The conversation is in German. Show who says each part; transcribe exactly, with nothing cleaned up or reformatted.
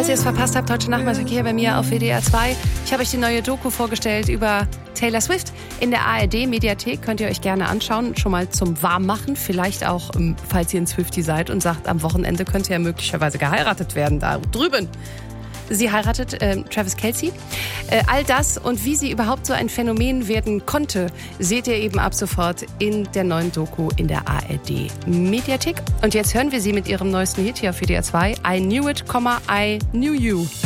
Speaker 1: Falls ihr es verpasst habt, heute Nachmittag hier bei mir auf W D R zwei. Ich habe euch die neue Doku vorgestellt über Taylor Swift. In der A R D-Mediathek könnt ihr euch gerne anschauen. Schon mal zum Warmmachen. Vielleicht auch, falls ihr ein Swiftie seid und sagt, am Wochenende könnte ja möglicherweise geheiratet werden da drüben. Sie heiratet äh, Travis Kelce. Äh, all das und wie sie überhaupt so ein Phänomen werden konnte, seht ihr eben ab sofort in der neuen Doku in der A R D-Mediathek. Und jetzt hören wir sie mit ihrem neuesten Hit hier auf W D R zwei. I Knew It, I Knew You.